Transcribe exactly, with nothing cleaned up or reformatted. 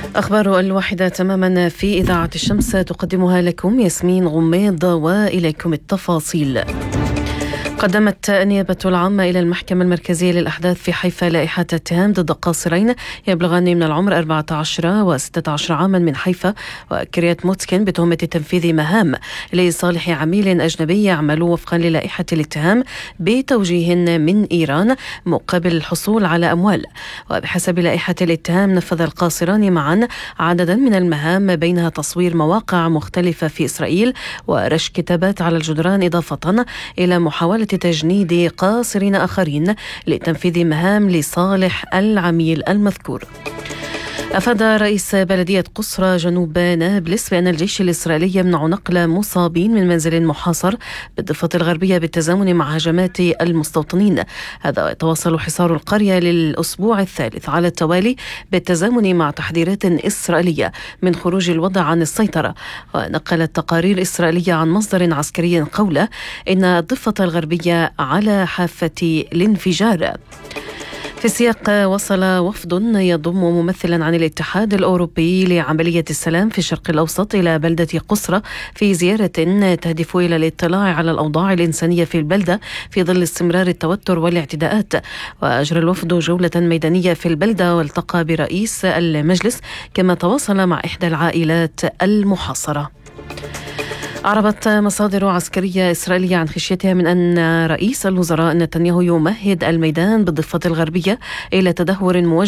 أخبار الواحدة تماما في إذاعة الشمس تقدمها لكم ياسمين غميض، وإليكم التفاصيل. قدمت النيابة العامة إلى المحكمة المركزية للأحداث في حيفا لائحة اتهام ضد قاصرين يبلغان من العمر أربعة عشر وستة عشر عاما من حيفا وكريات موتسكن بتهمة تنفيذ مهام لصالح عميل أجنبي يعمل وفقا للائحة الاتهام بتوجيه من إيران مقابل الحصول على أموال. وبحسب لائحة الاتهام نفذ القاصران معا عددا من المهام بينها تصوير مواقع مختلفة في إسرائيل ورش كتابات على الجدران، إضافة إلى محاولة تجنيد قاصرين آخرين لتنفيذ مهام لصالح العميل المذكور. أفاد رئيس بلدية قصرى جنوب نابلس بأن الجيش الإسرائيلي يمنع نقل مصابين من منزل محاصر بالضفة الغربية بالتزامن مع هجمات المستوطنين. هذا يتواصل حصار القرية للأسبوع الثالث على التوالي بالتزامن مع تحذيرات إسرائيلية من خروج الوضع عن السيطرة. ونقلت تقارير إسرائيلية عن مصدر عسكري قوله إن الضفة الغربية على حافة الانفجار. في السياق، وصل وفد يضم ممثلا عن الاتحاد الأوروبي لعملية السلام في الشرق الأوسط إلى بلدة قصرى في زيارة تهدف إلى الاطلاع على الأوضاع الإنسانية في البلدة في ظل استمرار التوتر والاعتداءات. وأجرى الوفد جولة ميدانية في البلدة والتقى برئيس المجلس، كما تواصل مع إحدى العائلات المحاصرة. أعربت مصادر عسكرية إسرائيلية عن خشيتها من أن رئيس الوزراء نتنياهو يمهد الميدان بالضفة الغربية إلى تدهور موجه